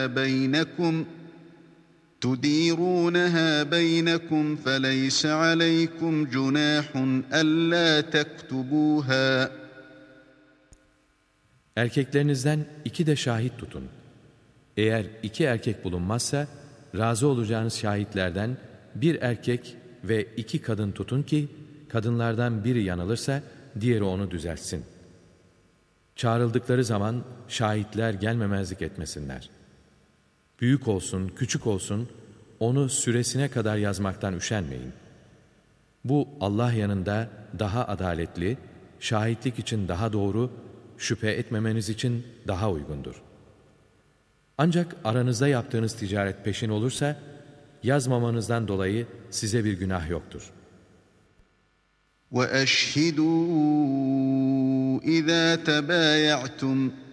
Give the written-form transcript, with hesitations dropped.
بينكم تديرونها بينكم فليس عليكم جناح ألا تكتبوها. Erkeklerinizden 2 de şahit tutun. Eğer 2 erkek bulunmazsa, razı olacağınız şahitlerden 1 erkek ve 2 kadın tutun ki, kadınlardan biri yanılırsa, diğeri onu düzeltsin. Çağrıldıkları zaman, şahitler gelmemezlik etmesinler. Büyük olsun, küçük olsun, onu süresine kadar yazmaktan üşenmeyin. Bu Allah yanında daha adaletli, şahitlik için daha doğru, şüphe etmemeniz için daha uygundur. Ancak aranızda yaptığınız ticaret peşin olursa, yazmamanızdan dolayı size bir günah yoktur. وَأَشْهِدُوا إِذَا تَبَايَعْتُمْ